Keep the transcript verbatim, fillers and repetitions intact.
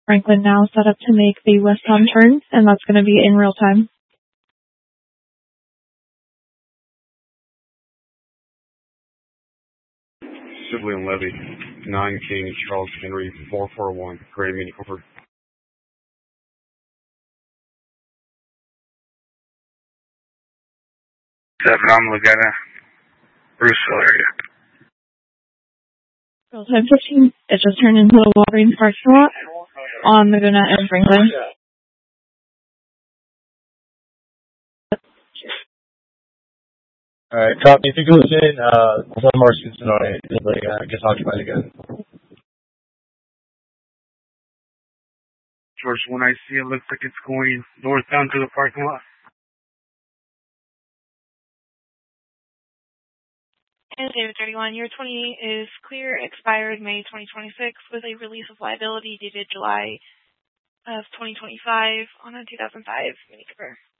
Franklin now set up to make the westbound turn, and that's going to be in real time. Sibley and Levy, nine King, Charles Henry, four four one, Great Mini Cooper. seven, I'm Laguna, Bruceville area. Real time fifteen, it just turned into a Walgreens parking lot on Laguna and Franklin. Alright, copy. If you goes in, uh, some more students on it, it like, uh, gets occupied again. George, when I see it, looks like it's going northbound to the parking lot. And David thirty-one, year twenty is clear, expired May twenty twenty-six with a release of liability dated July of twenty twenty-five on a two thousand five Mini Cooper.